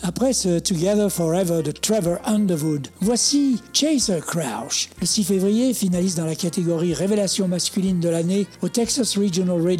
après ce Together Forever de Trevor Underwood. Voici Chaser Crouch. Le 6 février, finaliste dans la catégorie Révélation masculine de l'année au Texas Regional Radio